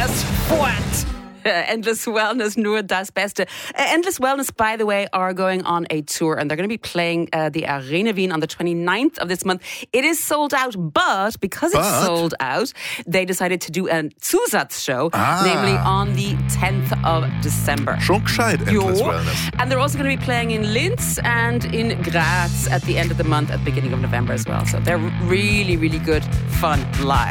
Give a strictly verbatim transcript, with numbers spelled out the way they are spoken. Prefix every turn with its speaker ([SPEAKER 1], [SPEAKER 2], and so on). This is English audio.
[SPEAKER 1] das fort. Endless Wellness, nur das Beste. Uh, Endless Wellness, by the way, are going on a tour and they're going to be playing uh, the Arena Wien on the twenty-ninth of this month. It is sold out, but because
[SPEAKER 2] But?
[SPEAKER 1] it's sold out, they decided to do a Zusatzshow,
[SPEAKER 2] Ah.
[SPEAKER 1] namely on the tenth of December.
[SPEAKER 2] Schon gescheit, Endless
[SPEAKER 1] Jo.
[SPEAKER 2] Wellness.
[SPEAKER 1] And they're also going to be playing in Linz and in Graz at the end of the month, at the beginning of November as well. So they're really, really good fun live.